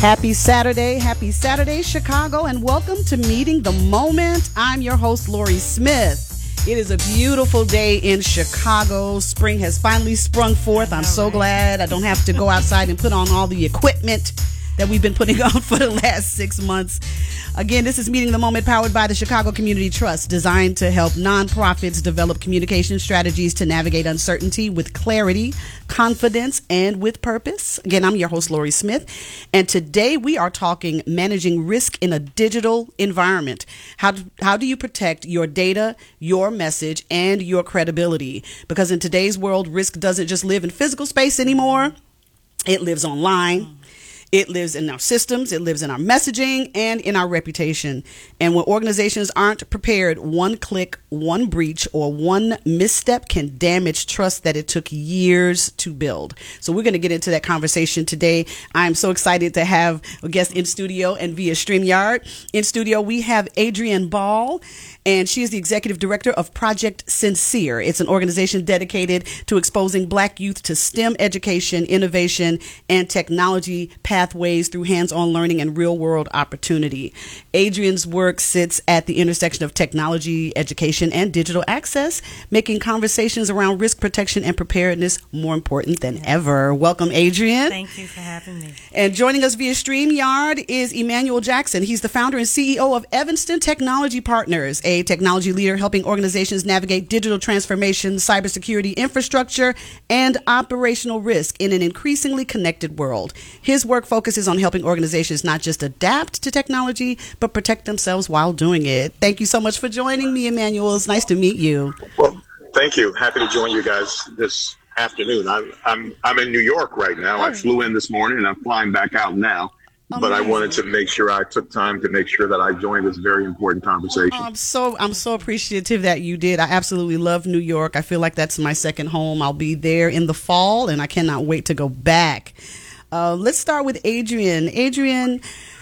Happy Saturday, Chicago, and welcome to Meeting the Moment. I'm your host, Lori Smith. It is a beautiful day in Chicago. Spring has finally sprung forth. I'm so glad I don't have to go outside and put on all the equipment that we've been putting on for the last 6 months. Again, this is Meeting the Moment, powered by the Chicago Community Trust, designed to help nonprofits develop communication strategies to navigate uncertainty with clarity, confidence, and with purpose. Again, I'm your host, Lori Smith, and today we are talking managing risk in a digital environment. How do you protect your data, your message, and your credibility? Because in today's world, risk doesn't just live in physical space anymore. It lives online. It lives in our systems, it lives in our messaging, and in our reputation. And when organizations aren't prepared, one click, one breach, or one misstep can damage trust that it took years to build. So we're going to get into that conversation today. I'm so excited to have a guest in studio and via StreamYard. In studio, we have Adrienne Ball, and she is the executive director of Project Sincere. It's an organization dedicated to exposing Black youth to STEM education, innovation, and technology pathways through hands-on learning and real-world opportunity. Adrienne's work sits at the intersection of technology, education, and digital access, making conversations around risk protection and preparedness more important than ever. Welcome, Adrienne. Thank you for having me. And joining us via StreamYard is Emmanuel Jackson. He's the founder and CEO of Evanston Technology Partners, a technology leader helping organizations navigate digital transformation, cybersecurity infrastructure, and operational risk in an increasingly connected world. His work focuses on helping organizations not just adapt to technology, but protect themselves while doing it. Thank you so much for joining me, Emmanuel. It's nice to meet you. Well, thank you. Happy to join you guys this afternoon. I'm in New York right now. I flew in this morning and I'm flying back out now. But I wanted to make sure I took time to make sure that I joined this very important conversation. I'm so appreciative that you did. I absolutely love New York. I feel like that's my second home. I'll be there in the fall, and I cannot wait to go back. Let's start with Adrienne. Adrienne,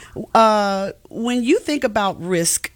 when you think about risk,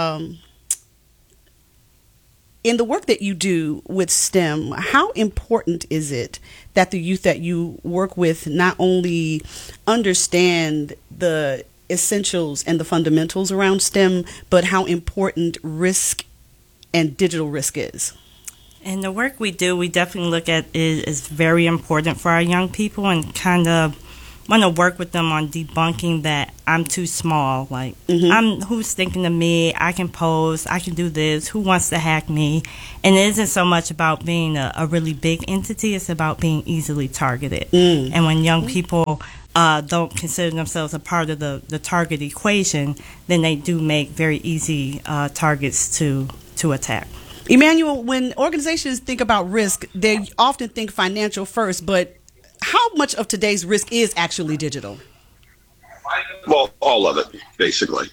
in the work that you do with STEM, how important is it that the youth that you work with not only understand the essentials and the fundamentals around STEM, but how important risk and digital risk is? And the work we do, we definitely look at is very important for our young people, and kind of want to work with them on debunking that I'm too small. Like, who's thinking of me? I can post. I can do this. Who wants to hack me? And it isn't so much about being a really big entity. It's about being easily targeted. And when young people don't consider themselves a part of the target equation, then they do make very easy targets to attack. Emmanuel, when organizations think about risk, they often think financial first, but how much of today's risk is actually digital? Well, all of it, basically.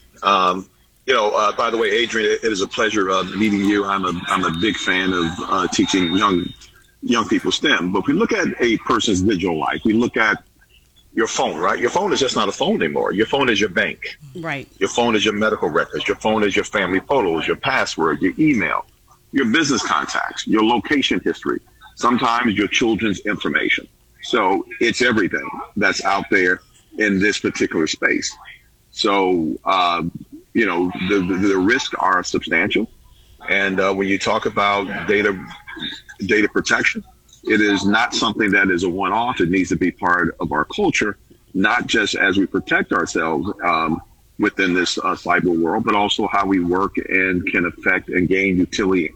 By the way, Adrienne, it is a pleasure meeting you. I'm a big fan of teaching young people STEM. But if we look at a person's digital life, we look at your phone, right? Your phone is just not a phone anymore. Your phone is your bank. Right. Your phone is your medical records. Your phone is your family photos, your password, your email, your business contacts, your location history, sometimes your children's information. So it's everything that's out there in this particular space. So, the risks are substantial. And when you talk about data protection, it is not something that is a one-off. It needs to be part of our culture, not just as we protect ourselves within this cyber world, but also how we work and can affect and gain utility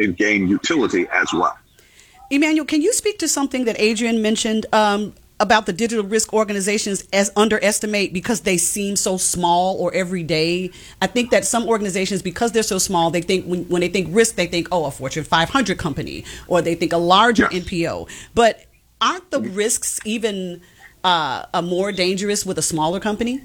as well. Emmanuel, can you speak to something that Adrienne mentioned about the digital risk organizations as underestimate because they seem so small or everyday? I think that some organizations, because they're so small, they think when they think risk, they think, a Fortune 500 company, or they think a larger NPO. But aren't the risks even more dangerous with a smaller company?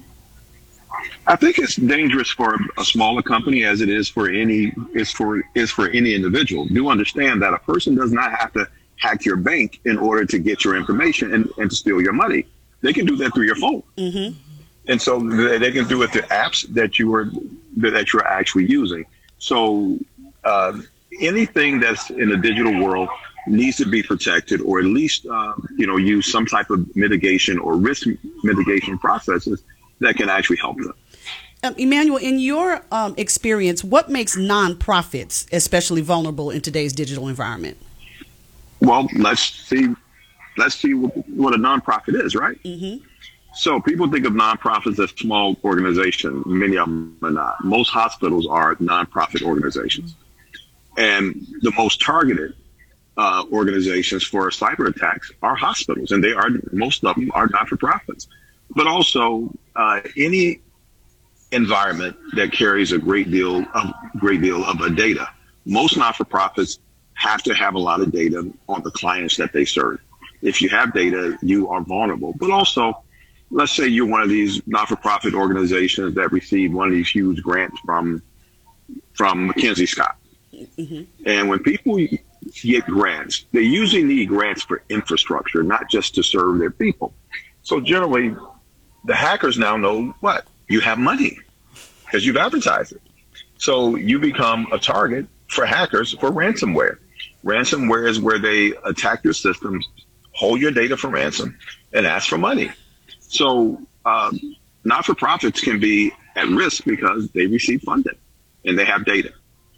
I think it's dangerous for a smaller company as it is for any individual. Do understand that a person does not have to hack your bank in order to get your information and to steal your money. They can do that through your phone. And so they can do it through apps that you're actually using. So anything that's in the digital world needs to be protected, or at least use some type of mitigation or risk mitigation processes that can actually help them. Emmanuel, in your experience, what makes nonprofits especially vulnerable in today's digital environment? Well, let's see what a nonprofit is, right? Mm-hmm. So people think of nonprofits as small organizations. Many of them are not. Most hospitals are nonprofit organizations. And the most targeted organizations for cyber attacks are hospitals, and most of them are not-for-profits. But also any environment that carries a great deal of data. Most not-for-profits have to have a lot of data on the clients that they serve. If you have data, you are vulnerable. But also, let's say you're one of these not-for-profit organizations that received one of these huge grants from McKinsey Scott. Mm-hmm. And when people get grants, they usually need grants for infrastructure, not just to serve their people. So generally, the hackers now know what? You have money because you've advertised it. So you become a target for hackers for ransomware. Ransomware is where they attack your systems, hold your data for ransom, and ask for money. So not-for-profits can be at risk because they receive funding and they have data.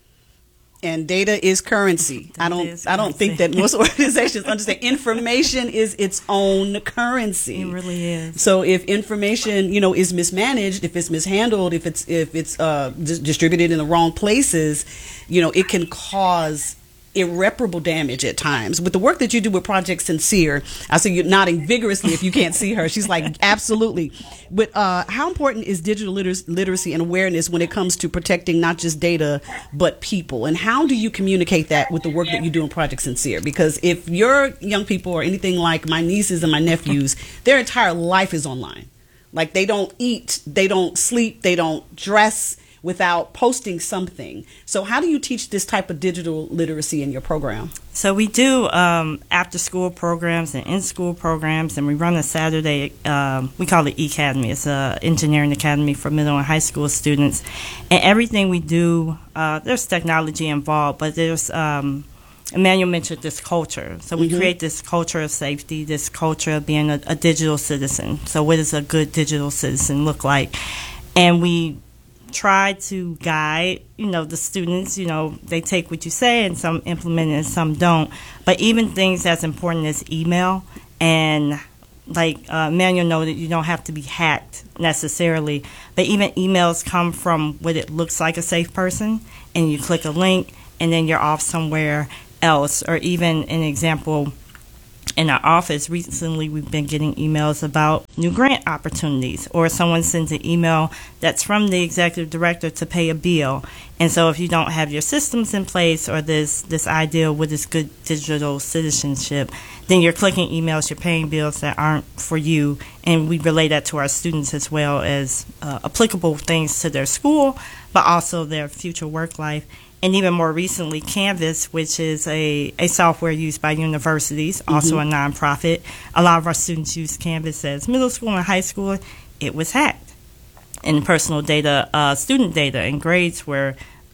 And data is currency. I don't think that most organizations understand information is its own currency. It really is. So if information, is mismanaged, if it's mishandled, if it's distributed in the wrong places, it can cause irreparable damage at times. With the work that you do with Project Sincere, I see you nodding vigorously if you can't see her. She's like, absolutely. But how important is digital literacy and awareness when it comes to protecting not just data, but people? And how do you communicate that with the work that you do in Project Sincere? Because if your young people are anything like my nieces and my nephews, their entire life is online. Like they don't eat, they don't sleep, they don't dress without posting something. So how do you teach this type of digital literacy in your program? So we do after-school programs and in-school programs, and we run a Saturday, we call it E-Academy. It's an engineering academy for middle and high school students. And everything we do, there's technology involved, but there's, Emmanuel mentioned this culture. So we create this culture of safety, this culture of being a digital citizen. So what does a good digital citizen look like? And we try to guide, the students, they take what you say and some implement it and some don't. But even things as important as email and like Manuel noted, you don't have to be hacked necessarily, but even emails come from what it looks like a safe person, and you click a link and then you're off somewhere else. Or even an example, in our office recently, we've been getting emails about new grant opportunities, or someone sends an email that's from the executive director to pay a bill. And so if you don't have your systems in place, or this idea of what is good digital citizenship, then you're clicking emails, you're paying bills that aren't for you. And we relay that to our students as well as applicable things to their school, but also their future work life. And even more recently, Canvas, which is a software used by universities, also a nonprofit. A lot of our students use Canvas as middle school and high school. It was hacked. And personal data, student data and grades were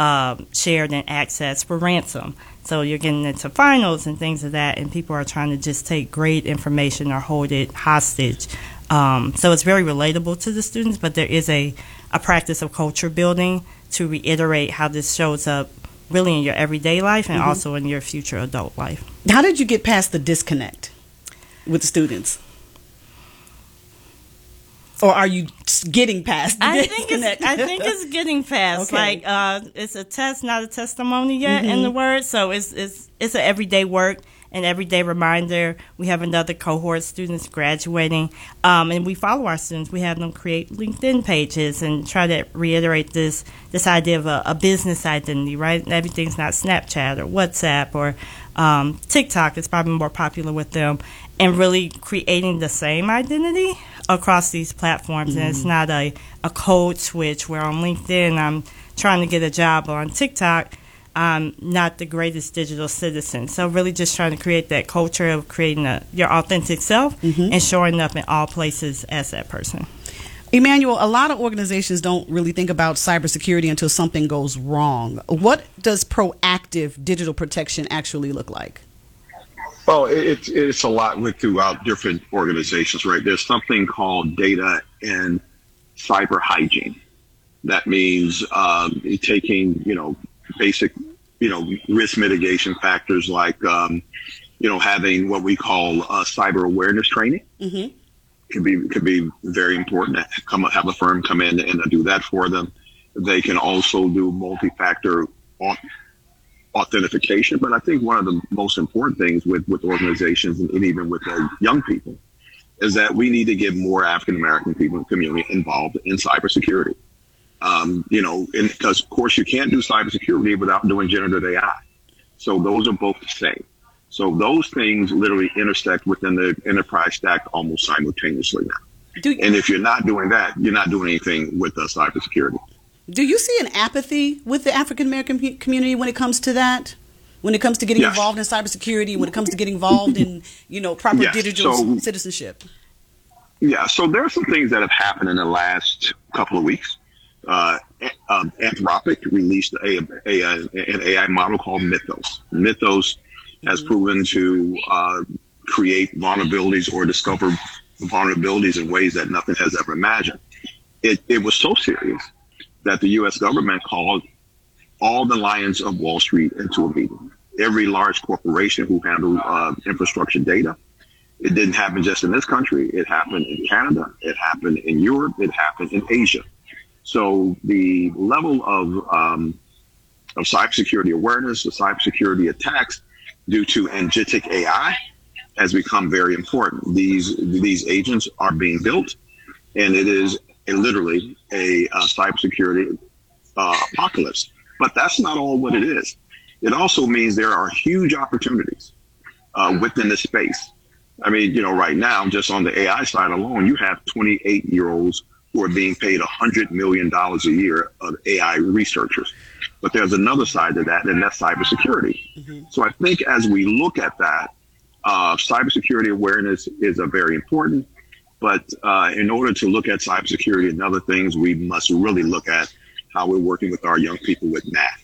shared and accessed for ransom. So you're getting into finals and things of that, and people are trying to just take grade information or hold it hostage. So it's very relatable to the students, but there is a practice of culture building to reiterate how this shows up really in your everyday life and also in your future adult life. How did you get past the disconnect with students? Or are you getting past the disconnect? I think it's getting past. Okay. Like it's a test, not a testimony yet in the word. So it's an everyday work, an everyday reminder. We have another cohort of students graduating, and we follow our students. We have them create LinkedIn pages and try to reiterate this idea of a business identity, right? Everything's not Snapchat or WhatsApp or TikTok. It's probably more popular with them, and really creating the same identity across these platforms. And it's not a code switch where on LinkedIn I'm trying to get a job, or on TikTok I'm not the greatest digital citizen. So really just trying to create that culture of creating your authentic self and showing up in all places as that person. Emmanuel, a lot of organizations don't really think about cybersecurity until something goes wrong. What does proactive digital protection actually look like? Well, it's a lot throughout different organizations, right? There's something called data and cyber hygiene. That means taking, basic, risk mitigation factors like, having what we call cyber awareness training. Mm-hmm. Could be very important to have a firm come in and do that for them. They can also do multi-factor authentication. But I think one of the most important things with organizations and even with young people is that we need to get more African American people in the community involved in cybersecurity. Because of course you can't do cybersecurity without doing generative AI. So those are both the same. So those things literally intersect within the enterprise stack almost simultaneously now. And if you're not doing that, you're not doing anything with cybersecurity. Do you see an apathy with the African American community when it comes to that? When it comes to getting involved in cybersecurity, when it comes to getting involved in, proper digital citizenship? Yeah, so there are some things that have happened in the last couple of weeks. Anthropic released an AI model called Mythos. Mythos has proven to create vulnerabilities or discover vulnerabilities in ways that nothing has ever imagined. It was so serious that the U.S. government called all the lions of Wall Street into a meeting. Every large corporation who handled infrastructure data. It didn't happen just in this country. It happened in Canada. It happened in Europe. It happened in Asia. So the level of cybersecurity awareness, the cybersecurity attacks due to agentic AI has become very important. These agents are being built, and it is literally a cybersecurity apocalypse. But that's not all what it is. It also means there are huge opportunities within this space. I mean, right now, just on the AI side alone, you have 28-year-olds who are being paid $100 million a year of AI researchers. But there's another side to that, and that's cybersecurity. Mm-hmm. So I think as we look at that, cybersecurity awareness is very important. But in order to look at cybersecurity and other things, we must really look at how we're working with our young people with math.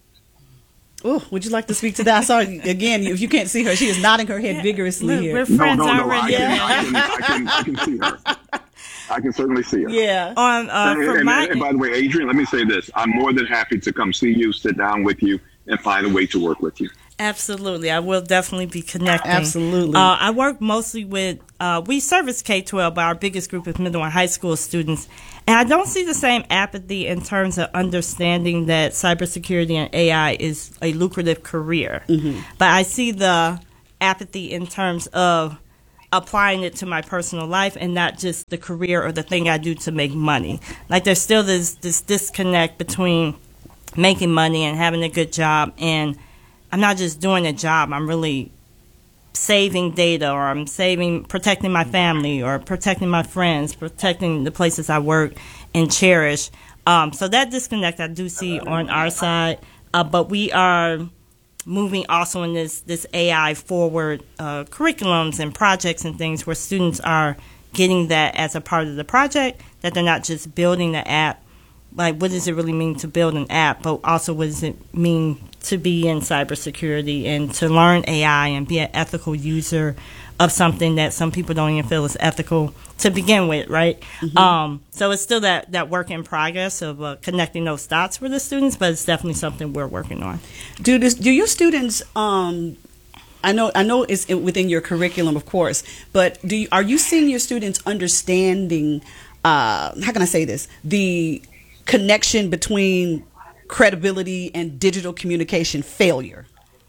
Oh, would you like to speak to that? I saw, again, if you can't see her, she is nodding her head vigorously here. We're friends already. I can see her. I can certainly see her. Yeah. And by the way, Adrian, let me say this. I'm more than happy to come see you, sit down with you, and find a way to work with you. Absolutely. I will definitely be connecting. Absolutely. I work mostly with, we service K-12, but our biggest group is middle and high school students. And I don't see the same apathy in terms of understanding that cybersecurity and AI is a lucrative career. Mm-hmm. But I see the apathy in terms of applying it to my personal life and not just the career or the thing I do to make money. Like there's still this disconnect between making money and having a good job, and I'm not just doing a job, I'm really saving data, or I'm protecting my family, or protecting my friends, protecting the places I work and cherish. So that disconnect I do see on our side, but we are moving also in this AI forward curriculums and projects and things where students are getting that as a part of the project, that they're not just building the app. Like, what does it really mean to build an app, but also what does it mean to be in cybersecurity and to learn AI and be an ethical user of something that some people don't even feel is ethical to begin with, right? Mm-hmm. So it's still that work in progress of connecting those dots for the students, but it's definitely something we're working on. Do your students? I know it's within your curriculum, of course, but are you seeing your students understanding? How can I say this? The connection between credibility and digital communication failure?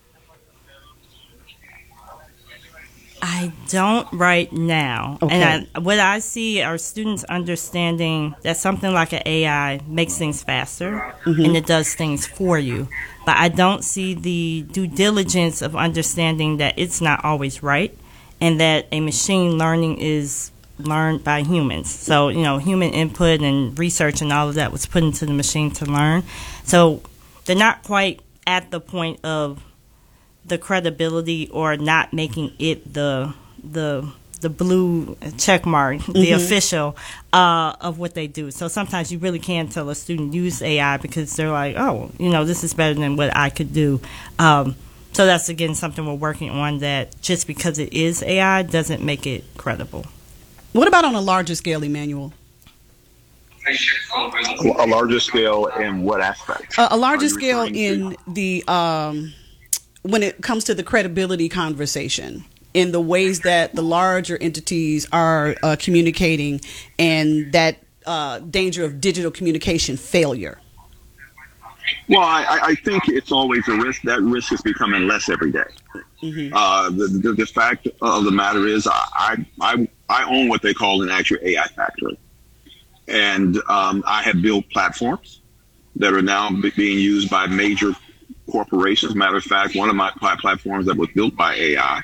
I don't right now. Okay. And what I see are students understanding that something like an AI makes things faster, mm-hmm. and it does things for you. But I don't see the due diligence of understanding that it's not always right, and that a machine learning is learned by humans. So, human input and research and all of that was put into the machine to learn. So they're not quite at the point of the credibility or not making it the blue check mark, mm-hmm. the official of what they do. So sometimes you really can tell a student use AI because they're like, oh, this is better than what I could do. So that's, again, something we're working on, that just because it is AI doesn't make it credible. What about on a larger scale, Emmanuel? A larger scale in what aspect? A larger scale in the when it comes to the credibility conversation, in the ways that the larger entities are communicating, and that danger of digital communication failure. Well, I think it's always a risk. That risk is becoming less every day. The fact of the matter is, I own what they call an actual AI factory. And I have built platforms that are now being used by major corporations. Matter of fact, one of my platforms that was built by AI,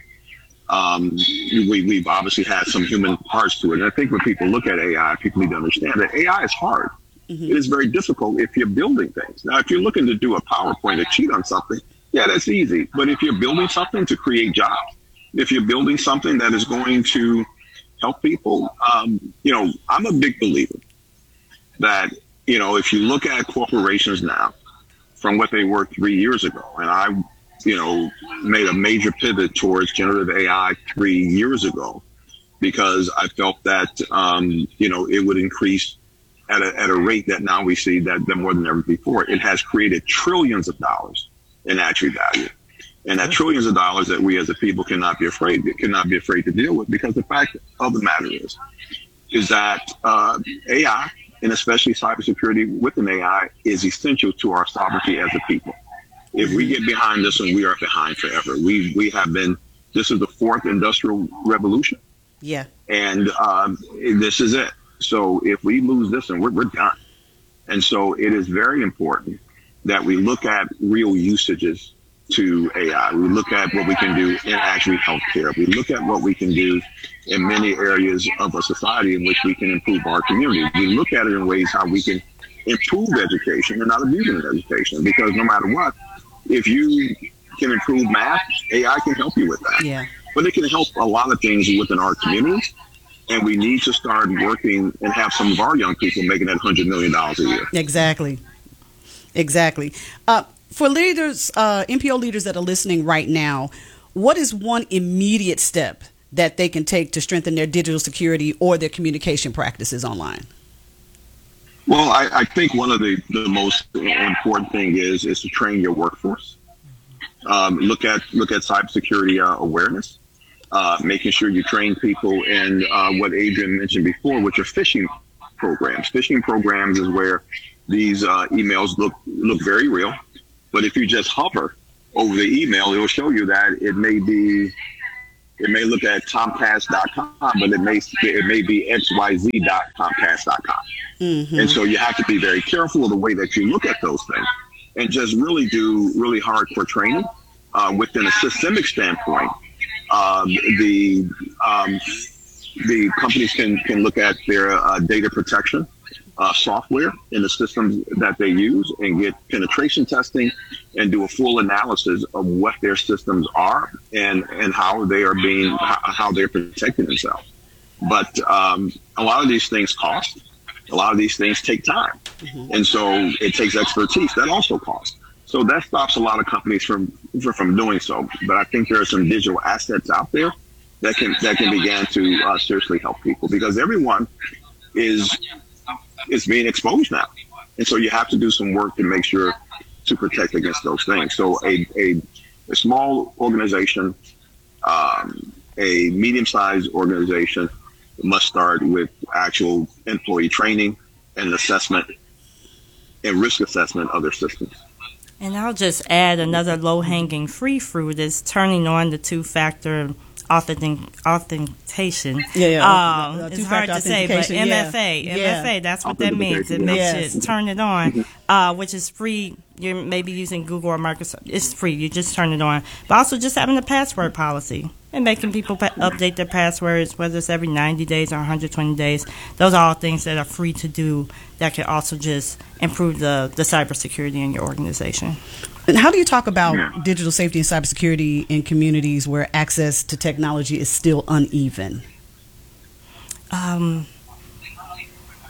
we've obviously had some human parts to it. And I think when people look at AI, people need to understand that AI is hard. It is very difficult if you're building things. Now, if you're looking to do a PowerPoint or cheat on something, yeah, that's easy. But if you're building something to create jobs, if you're building something that is going to help people, I'm a big believer that, if you look at corporations now from what they were 3 years ago, and I, made a major pivot towards generative AI 3 years ago because I felt that, it would increase at a rate that now we see that more than ever before. It has created trillions of dollars in actual value. And that trillions of dollars that we as a people cannot be afraid to deal with, because the fact of the matter is that AI, and especially cybersecurity with an AI, is essential to our sovereignty as a people. If we get behind this one, we are behind forever. We have been, this is the fourth industrial revolution. Yeah. And this is it. So if we lose this one, we're done. And so it is very important that we look at real usages to AI. We look at what we can do in actually healthcare. We look at what we can do in many areas of a society in which we can improve our community. We look at it in ways how we can improve education and not abusing education. Because no matter what, if you can improve math, AI can help you with that. Yeah. But it can help a lot of things within our communities. And we need to start working and have some of our young people making that $100 million a year. Exactly. For leaders, NPO leaders that are listening right now, what is one immediate step that they can take to strengthen their digital security or their communication practices online? Well, I think one of the most important thing is to train your workforce. Look at cybersecurity awareness. Making sure you train people in what Adrian mentioned before, which are phishing programs. Phishing programs is where these emails look very real, but if you just hover over the email, it will show you that it may look at Comcast.com, but it may be xyz.comcast.com. And so you have to be very careful of the way that you look at those things, and just really do really hardcore training within a systemic standpoint. The companies can look at their data protection software in the systems that they use and get penetration testing and do a full analysis of what their systems are and how they are how they're protecting themselves. But a lot of these things cost. A lot of these things take time. And so it takes expertise. That also costs. So that stops a lot of companies from doing so. But I think there are some digital assets out there that can begin to seriously help people, because everyone is being exposed now. And so you have to do some work to make sure to protect against those things. So a small organization, a medium-sized organization must start with actual employee training and assessment and risk assessment of their systems. And I'll just add another low-hanging free fruit is turning on the two-factor authentication. It's hard to say, but MFA, that's what that means. It makes it turn it on, which is free. You're maybe using Google or Microsoft. It's free. You just turn it on. But also just having a password policy and making people update their passwords, whether it's every 90 days or 120 days. Those are all things that are free to do that can also just improve the cybersecurity in your organization. And how do you talk about digital safety and cybersecurity in communities where access to technology is still uneven? I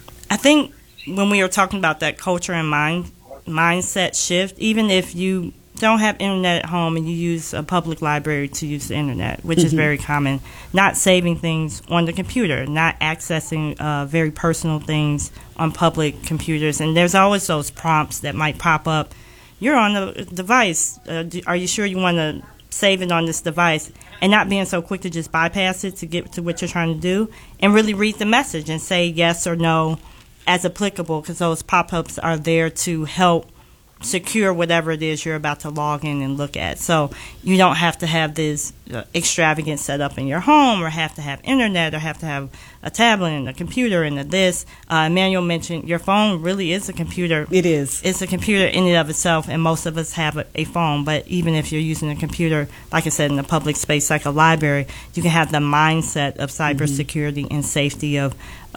think when we are talking about that culture and mindset shift, even if you don't have internet at home and you use a public library to use the internet, which is very common. Not saving things on the computer, not accessing very personal things on public computers. And there's always those prompts that might pop up. You're on the device. Are you sure you want to save it on this device? And not being so quick to just bypass it to get to what you're trying to do, and really read the message and say yes or no as applicable, because those pop-ups are there to help secure whatever it is you're about to log in and look at. So you don't have to have this extravagant setup in your home, or have to have internet, or have to have a tablet and a computer and a this. Emmanuel mentioned your phone really is a computer. It is. It's a computer in and of itself, and most of us have a phone. But even if you're using a computer, like I said, in a public space like a library, you can have the mindset of cybersecurity and safety of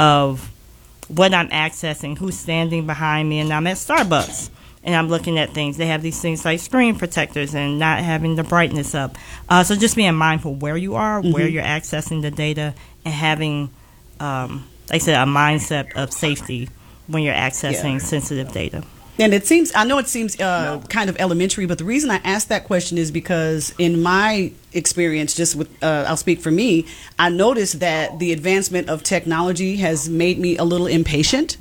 what I'm accessing, who's standing behind me, and I'm at Starbucks. And I'm looking at things. They have these things like screen protectors and not having the brightness up. So just being mindful where you are, where you're accessing the data, and having, like I said, a mindset of safety when you're accessing sensitive data. And I know it seems kind of elementary, but the reason I asked that question is because in my experience, just with, I'll speak for me, I noticed that the advancement of technology has made me a little impatient.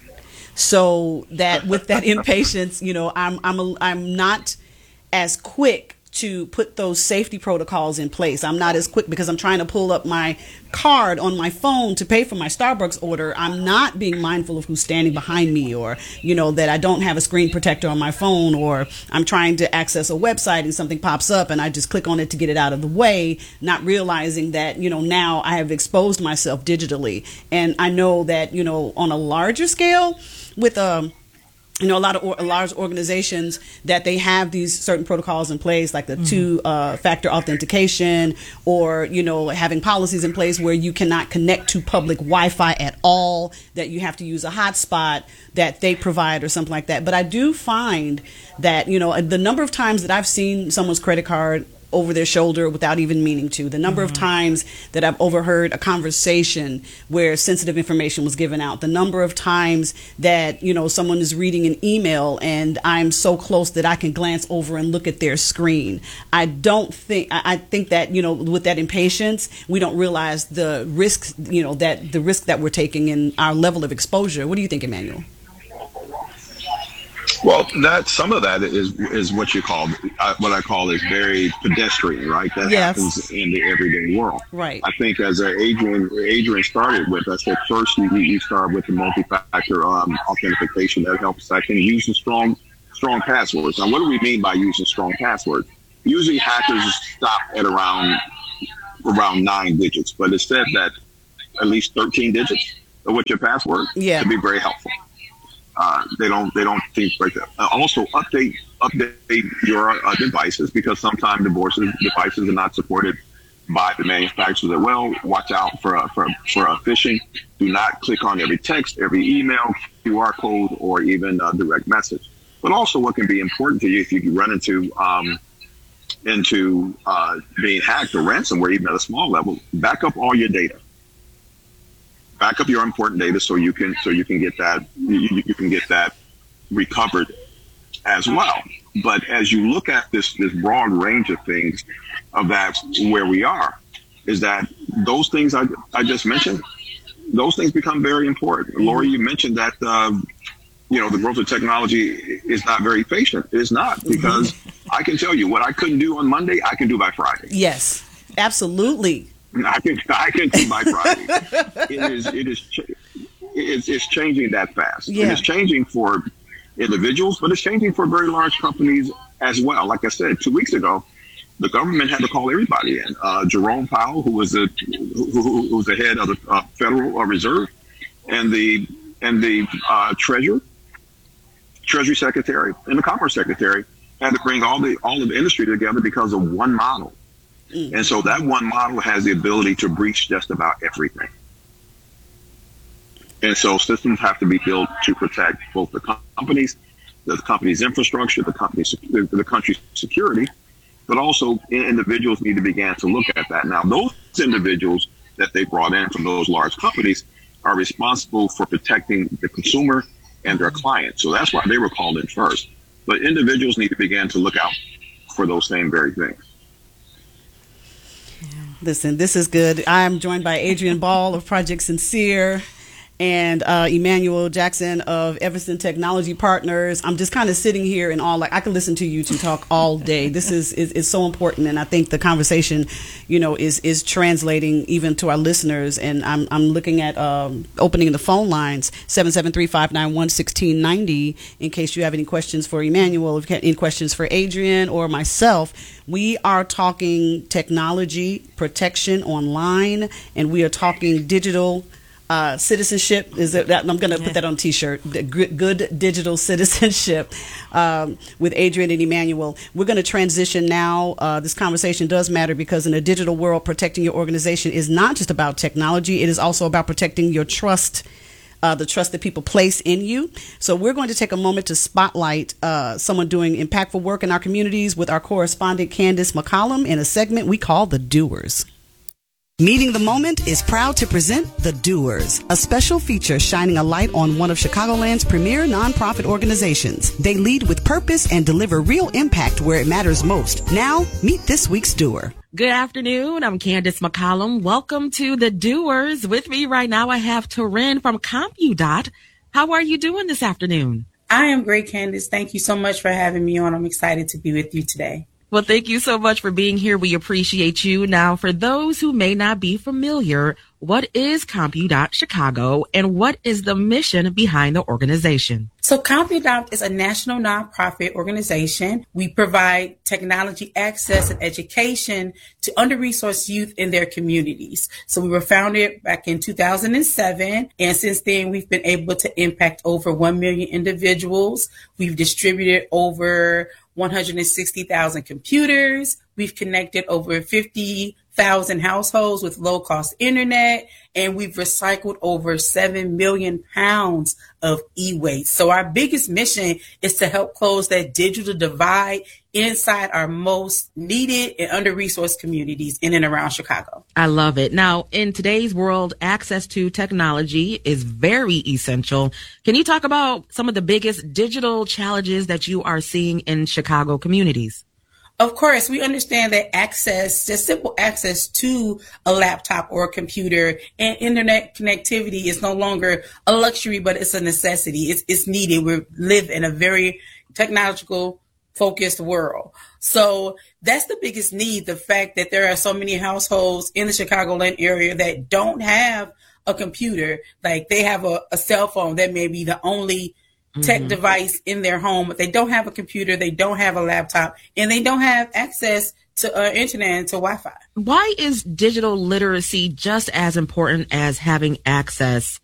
So that with that impatience, I'm not as quick to put those safety protocols in place. I'm not as quick because I'm trying to pull up my card on my phone to pay for my Starbucks order. I'm not being mindful of who's standing behind me, or, that I don't have a screen protector on my phone, or I'm trying to access a website and something pops up and I just click on it to get it out of the way, not realizing that, now I have exposed myself digitally. And I know that, on a larger scale, with a lot of large organizations, that they have these certain protocols in place, like the two-factor authentication, or, having policies in place where you cannot connect to public Wi-Fi at all, that you have to use a hotspot that they provide or something like that. But I do find that, the number of times that I've seen someone's credit card over their shoulder without even meaning to, the number of times that I've overheard a conversation where sensitive information was given out, the number of times that, someone is reading an email and I'm so close that I can glance over and look at their screen. I think that, with that impatience, we don't realize the risks, the risk that we're taking in our level of exposure. What do you think, Emmanuel? Well, some of that is what I call is very pedestrian, right? That happens in the everyday world. Right. I think as Adrian started with, I said first you start with the multi-factor authentication that helps. Second, using strong passwords. Now, what do we mean by using strong passwords? Usually hackers stop at around 9 digits, but it said that at least 13 digits with your password can be very helpful. They don't think like that. Also, update your devices, because sometimes devices are not supported by the manufacturers as well. Watch out for phishing. Do not click on every text, every email, QR code, or even a direct message. But also, what can be important to you if you run into being hacked or ransomware, even at a small level, back up all your data. Back up your important data so you can get that recovered as well. But as you look at this broad range of things, of that where we are, is that those things I just mentioned, those things become very important. Lori, you mentioned that the growth of technology is not very patient. It's not, because I can tell you what I couldn't do on Monday, I can do by Friday. Yes, absolutely. I can do by Friday. It's changing that fast. Yeah. And it's changing for individuals, but it's changing for very large companies as well. Like I said, 2 weeks ago, the government had to call everybody in. Jerome Powell, who was the head of the Federal Reserve, and the Treasury Secretary, and the Commerce Secretary had to bring all of the industry together because of one model. And so that one model has the ability to breach just about everything. And so systems have to be built to protect both the company's infrastructure, the country's security, but also individuals need to begin to look at that. Now, those individuals that they brought in from those large companies are responsible for protecting the consumer and their clients. So that's why they were called in first. But individuals need to begin to look out for those same very things. Listen, this is good. I'm joined by Adrian Ball of Project Sincere and Emmanuel Jackson of Evanston Technology Partners. I'm just kind of sitting here and I could listen to you two talk all day. This is so important, and I think the conversation, is translating even to our listeners. And I'm looking at opening the phone lines 773-591-1690 in case you have any questions for Emmanuel, if you have any questions for Adrian or myself. We are talking technology protection online, and we are talking digital citizenship. I'm going to put that on a t-shirt. Good digital citizenship with Adrian and Emmanuel. We're going to transition now. This conversation does matter because in a digital world, protecting your organization is not just about technology. It is also about protecting your trust, the trust that people place in you. So we're going to take a moment to spotlight someone doing impactful work in our communities with our correspondent Candace McCollum in a segment we call The Doers. Meeting the Moment is proud to present The Doers, a special feature shining a light on one of Chicagoland's premier nonprofit organizations. They lead with purpose and deliver real impact where it matters most. Now, meet this week's doer. Good afternoon. I'm Candace McCollum. Welcome to The Doers. With me right now, I have Taryn from CompuDot. How are you doing this afternoon? I am great, Candace. Thank you so much for having me on. I'm excited to be with you today. Well, thank you so much for being here. We appreciate you. Now, for those who may not be familiar, what is CompuDot Chicago and what is the mission behind the organization? So CompuDot is a national nonprofit organization. We provide technology access and education to under-resourced youth in their communities. So we were founded back in 2007, and since then we've been able to impact over 1 million individuals. We've distributed over 160,000 computers. We've connected over 50,000 households with low-cost internet, and we've recycled over 7 million pounds of e-waste. So our biggest mission is to help close that digital divide inside our most needed and under-resourced communities in and around Chicago. I love it. Now, in today's world, access to technology is very essential. Can you talk about some of the biggest digital challenges that you are seeing in Chicago communities? Of course, we understand that access, just simple access to a laptop or a computer and internet connectivity is no longer a luxury, but it's a necessity. It's needed. We live in a very technological focused world. So that's the biggest need. The fact that there are so many households in the Chicagoland area that don't have a computer, like they have a cell phone that may be the only tech device in their home, but they don't have a computer, they don't have a laptop, and they don't have access to internet and to Wi-Fi. Why is digital literacy just as important as having access